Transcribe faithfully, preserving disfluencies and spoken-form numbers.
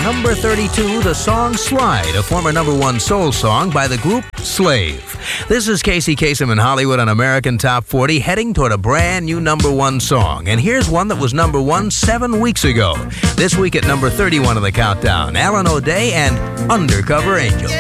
number thirty-two, the song Slide, a former number one soul song by the group Slave. This is Casey Kasem in Hollywood on American Top forty, heading toward a brand new number one song. And here's one that was number one seven weeks ago. This week at number thirty-one of the countdown, Alan O'Day and Undercover Angel.